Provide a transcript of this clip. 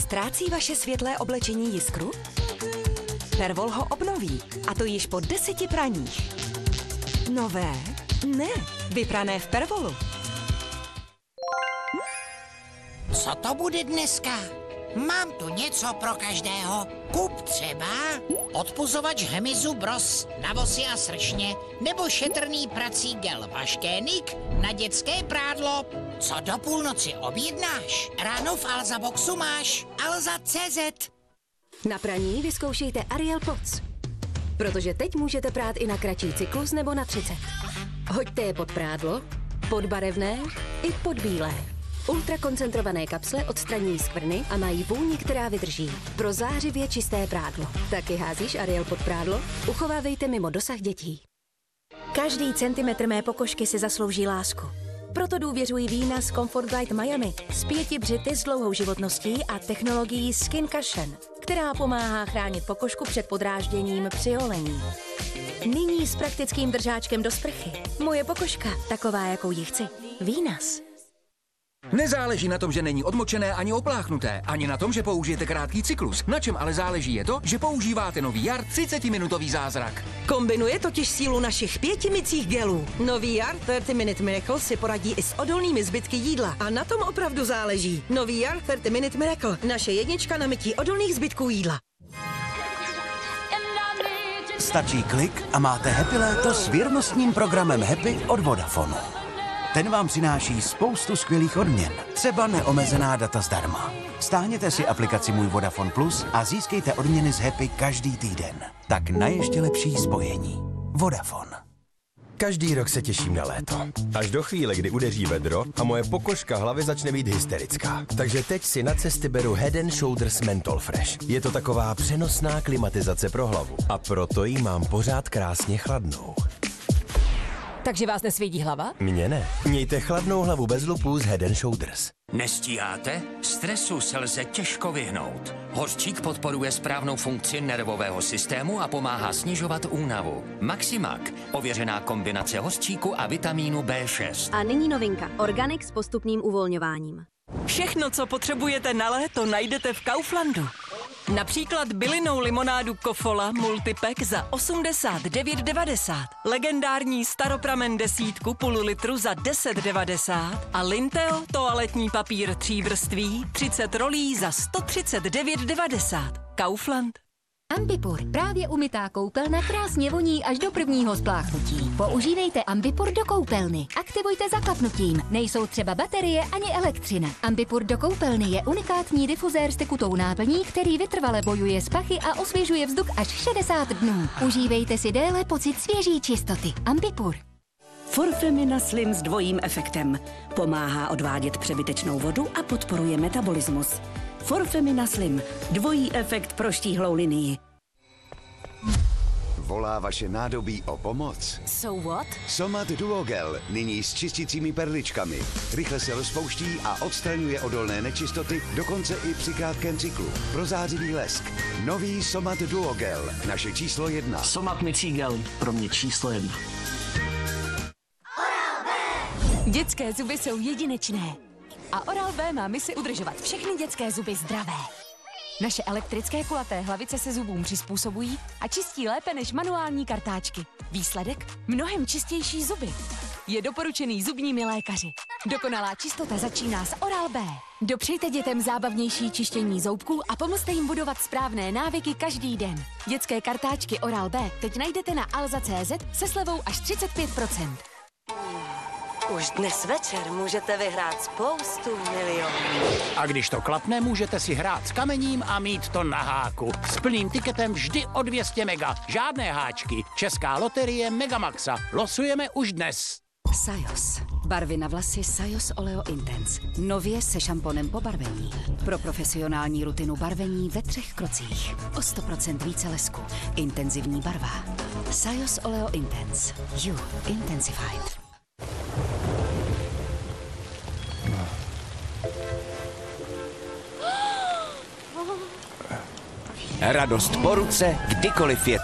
Ztrácí vaše světlé oblečení jiskru? Pervol ho obnoví, a to již po 10 praních. Nové? Ne, vyprané v Pervolu. Co to bude dneska? Mám tu něco pro každého. Kup třeba odpuzovač hmyzu Bros na vosy a sršně, nebo šetrný prací gel Vaškénik na dětské prádlo. Co do půlnoci objednáš? Ráno v Alza Boxu máš Alza.cz. Na praní vyzkoušejte Ariel Pods, protože teď můžete prát i na kratší cyklus nebo na 30. Hoďte je pod prádlo, pod barevné i pod bílé. Ultrakoncentrované kapsle odstraňují skvrny a mají vůni, která vydrží. Pro zářivě čisté prádlo. Taky házíš Ariel pod prádlo? Uchovávejte mimo dosah dětí. Každý centimetr mé pokožky si zaslouží lásku. Proto důvěřuji vína z Comfort Guide Miami s 5 břity s dlouhou životností a technologií Skin Cushion, která pomáhá chránit pokožku před podrážděním při holení. Nyní s praktickým držáčkem do sprchy. Moje pokožka, taková, jakou ji chci. Vínas. Nezáleží na tom, že není odmočené ani opláchnuté, ani na tom, že použijete krátký cyklus. Na čem ale záleží je to, že používáte nový Jar 30-minutový zázrak. Kombinuje totiž sílu našich 5 mycích gelů. Nový Jar 30 Minute Miracle si poradí i s odolnými zbytky jídla. A na tom opravdu záleží. Nový Jar 30 Minute Miracle. Naše jednička na mytí odolných zbytků jídla. Stačí klik a máte Happy léto s věrnostním programem Happy od Vodafonu. Ten vám přináší spoustu skvělých odměn, třeba neomezená data zdarma. Stáhněte si aplikaci Můj Vodafone Plus a získejte odměny z Happy každý týden. Tak na ještě lepší spojení. Vodafone. Každý rok se těším na léto. Až do chvíle, kdy udeří vedro a moje pokožka hlavy začne být hysterická. Takže teď si na cesty beru Head & Shoulders Menthol Fresh. Je to taková přenosná klimatizace pro hlavu. A proto ji mám pořád krásně chladnou. Takže vás nesvědí hlava? Mně ne. Mějte chladnou hlavu bez lupů z Head & Shoulders. Nestíháte? Stresu se lze těžko vyhnout. Hořčík podporuje správnou funkci nervového systému a pomáhá snižovat únavu. Maximak, ověřená kombinace hořčíku a vitamínu B6. A nyní novinka. Organic s postupným uvolňováním. Všechno, co potřebujete na léto, najdete v Kauflandu. Například bylinnou limonádu Kofola Multipack za 89,90. Legendární staropramen 10 půl litru za 10,90. A Linteo toaletní papír 3 vrství 30 rolí za 139,90. Kaufland. Ambipur, právě umytá koupelna krásně voní až do prvního spláchnutí. Používejte Ambipur do koupelny. Aktivujte zaklapnutím. Nejsou třeba baterie ani elektřina. Ambipur do koupelny je unikátní difuzér s tekutou náplní, který vytrvale bojuje s pachy a osvěžuje vzduch až 60 dnů. Užívejte si déle pocit svěží čistoty. Ambipur. Forfemina Slim s dvojím efektem. Pomáhá odvádět přebytečnou vodu a podporuje metabolismus. Forfemina Slim. Dvojí efekt pro štíhlou linii. Volá vaše nádobí o pomoc? So what? Somat Duogel, nyní s čistícími perličkami. Rychle se rozpouští a odstraňuje odolné nečistoty, dokonce i při krátkém cyklu. Prozářivý lesk. Nový Somat Duogel, naše číslo 1. Somat mycí gel, pro mě číslo 1. Dětské zuby jsou jedinečné. A Oral-B má misi udržovat všechny dětské zuby zdravé. Naše elektrické kulaté hlavice se zubům přizpůsobují a čistí lépe než manuální kartáčky. Výsledek? Mnohem čistější zuby. Je doporučený zubními lékaři. Dokonalá čistota začíná s Oral-B. Dopřejte dětem zábavnější čištění zoubků a pomozte jim budovat správné návyky každý den. Dětské kartáčky Oral-B teď najdete na Alza.cz se slevou až 35%. Už dnes večer můžete vyhrát spoustu milionů. A když to klapne, můžete si hrát s kamením a mít to na háku. S plným tiketem vždy o 200 mega. Žádné háčky. Česká loterie Megamaxa. Losujeme už dnes. Sajos. Barvy na vlasy Sajos Oleo Intense. Nově se šamponem po barvení. Pro profesionální rutinu barvení ve 3 krocích. O 100% více lesku. Intenzivní barva. Sajos Oleo Intense. You Intensified. Radost po ruce, kdykoliv je